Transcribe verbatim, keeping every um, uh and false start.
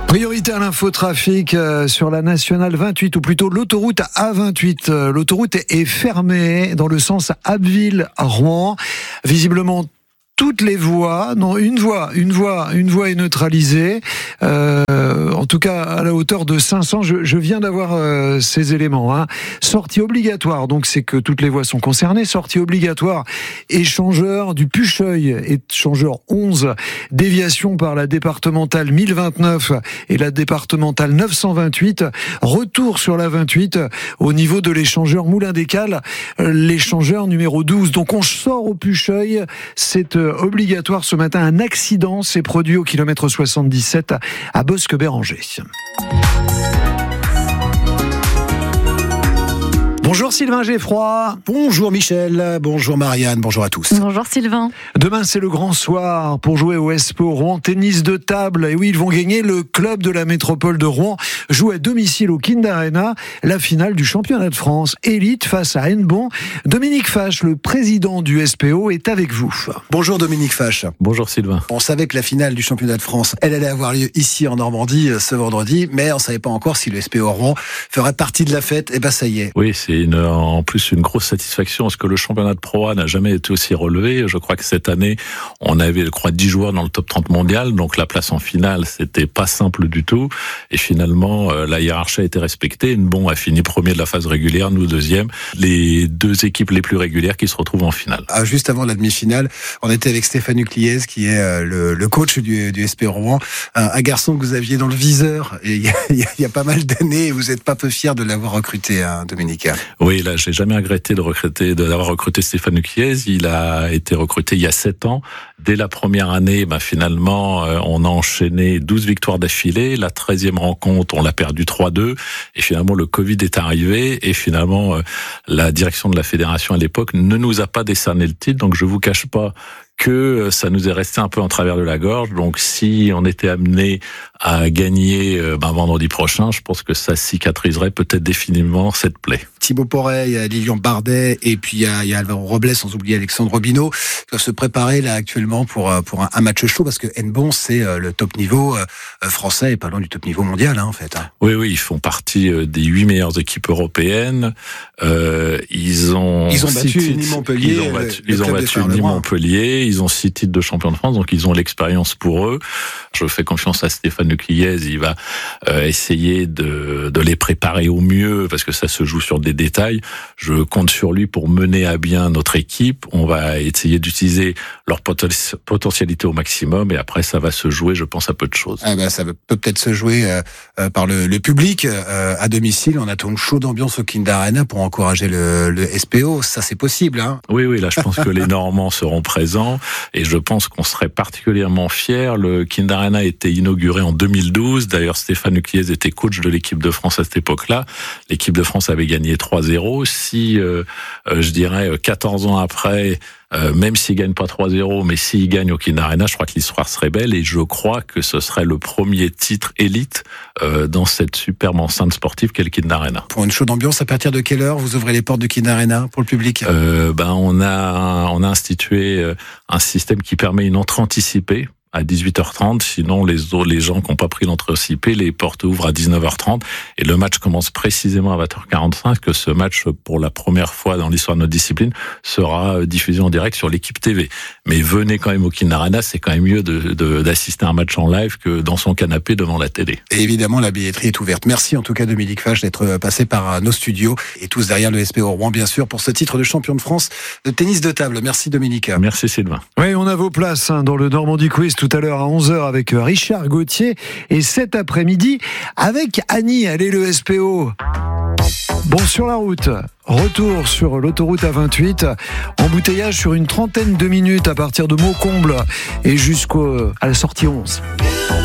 Priorité à l'infotrafic euh, sur la nationale vingt-huit, ou plutôt l'autoroute A vingt-huit. Euh, l'autoroute est fermée dans le sens Abbeville-Rouen. Visiblement, toutes les voies, non, une voie, une voie, une voie est neutralisée. Euh, en tout cas, à la hauteur de cinq cents, je, je viens d'avoir euh, ces éléments. Hein. Sortie obligatoire, donc c'est que toutes les voies sont concernées. Sortie obligatoire, échangeur du Pucheuil, échangeur onze, déviation par la départementale mille vingt-neuf et la départementale neuf cent vingt-huit. Retour sur la vingt-huit au niveau de l'échangeur Moulin des Cales, l'échangeur numéro douze. Donc on sort au Pucheuil, c'est obligatoire ce matin. Un accident s'est produit au kilomètre soixante-dix-sept à Bosc-Béranger. Bonjour Sylvain Geffroy. Bonjour Michel, bonjour Marianne, bonjour à tous. Bonjour Sylvain. Demain c'est le grand soir pour jouer au S P O Rouen tennis de table. Et oui, ils vont gagner. Le club de la métropole de Rouen joue à domicile au Kind Arena la finale du championnat de France élite face à Hennebont. Dominique Fache, le président du S P O, est avec vous. Bonjour Dominique Fache. Bonjour Sylvain. On savait que la finale du championnat de France, elle allait avoir lieu ici en Normandie ce vendredi, mais on savait pas encore si le S P O Rouen ferait partie de la fête. Et ben ça y est. Oui, c'est Une, en plus une grosse satisfaction parce que le championnat de Pro A n'a jamais été aussi relevé. Je crois que cette année, on avait, je crois, dix joueurs dans le top trente mondial, donc la place en finale, c'était pas simple du tout. Et finalement, la hiérarchie a été respectée. Hennebont a fini premier de la phase régulière, nous deuxième. Les deux équipes les plus régulières qui se retrouvent en finale. Ah, juste avant la demi-finale, on était avec Stéphane Ucliez, qui est le, le coach du, du S P O Rouen, un, un garçon que vous aviez dans le viseur et il y a, il y a pas mal d'années. Vous n'êtes pas peu fier de l'avoir recruté, hein, Dominique. Oui, là, j'ai jamais regretté de recruter, d'avoir recruté Stéphane Ucliez. Il a été recruté il y a sept ans. Dès la première année, ben, finalement, euh, on a enchaîné douze victoires d'affilée. La treizième rencontre, on l'a perdu trois deux. Et finalement, le Covid est arrivé. Et finalement, euh, la direction de la fédération à l'époque ne nous a pas décerné le titre. Donc, je vous cache pas que ça nous est resté un peu en travers de la gorge. Donc, si on était amené à gagner ben, vendredi prochain, je pense que ça cicatriserait peut-être définitivement cette plaie. Thibaut Porret, il y a Lilian Bardet, et puis il y a, il y a Alvaro Robles, sans oublier Alexandre Robineau, qui doivent se préparer là actuellement pour pour un, un match chaud, parce que Hennebont, c'est le top niveau français et pas loin du top niveau mondial, hein, en fait. Oui, oui, ils font partie des huit meilleures équipes européennes. Euh, ils ont ils ont battu Nîmes Montpellier. Ils ont battu, ils ont battu Nîmes Montpellier. Ils ont six titres de champion de France, donc ils ont l'expérience pour eux. Je fais confiance à Stéphane Ucliez. Il va euh, essayer de, de les préparer au mieux, parce que ça se joue sur des détails. Je compte sur lui pour mener à bien notre équipe. On va essayer d'utiliser leur poten- potentialité au maximum, et après ça va se jouer, je pense, à peu de choses. Ah ben, ça peut peut-être se jouer euh, euh, par le, le public euh, à domicile. On attend une chaude ambiance au Kind Arena pour encourager le, le S P O. Ça, c'est possible, hein. Oui, oui, là, je pense que les Normands seront présents, et je pense qu'on serait particulièrement fiers. Le Kind Arena a été inauguré en deux mille douze. D'ailleurs, Stéphane Ucliez était coach de l'équipe de France à cette époque-là. L'équipe de France avait gagné trois zéro. Si, euh, euh, je dirais, quatorze ans après, Euh, même s'il gagne pas trois zéro, mais s'il gagne au Kind Arena, je crois que l'histoire serait belle, et je crois que ce serait le premier titre élite euh, dans cette superbe enceinte sportive qu'est le Kind Arena. Pour une chaude ambiance, à partir de quelle heure vous ouvrez les portes du Kind Arena pour le public? euh, Ben on a on a institué un système qui permet une entrée anticipée à dix-huit heures trente, sinon les les gens qui n'ont pas pris l'entrée anticipée, les portes ouvrent à dix-neuf heures trente, et le match commence précisément à vingt heures quarante-cinq, que ce match, pour la première fois dans l'histoire de notre discipline, sera diffusé en direct sur l'équipe T V. Mais venez quand même au Kind Arena, c'est quand même mieux de, de, d'assister à un match en live que dans son canapé devant la télé. Et évidemment, la billetterie est ouverte. Merci en tout cas Dominique Fache d'être passé par nos studios, et tous derrière le S P O Rouen, bien sûr, pour ce titre de champion de France de tennis de table. Merci Dominique. Merci Sylvain. Oui, on a vos places hein, dans le Normandie Quiz tout à l'heure à onze heures avec Richard Gauthier, et cet après-midi avec Annie. Allez, le S P O. Bon, sur la route, retour sur l'autoroute A vingt-huit, embouteillage sur une trentaine de minutes à partir de Maucomble et jusqu'à la sortie onze.